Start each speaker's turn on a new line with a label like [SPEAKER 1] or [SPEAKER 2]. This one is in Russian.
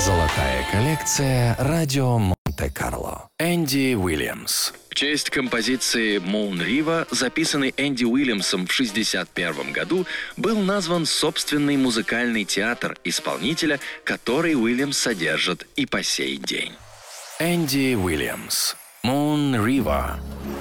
[SPEAKER 1] Золотая коллекция «Радио Монте-Карло». Энди Уильямс. В честь композиции «Moon River», записанной Энди Уильямсом в 1961 году, был назван собственный музыкальный театр исполнителя, который Уильямс содержит и по сей день. Энди Уильямс. «Moon River».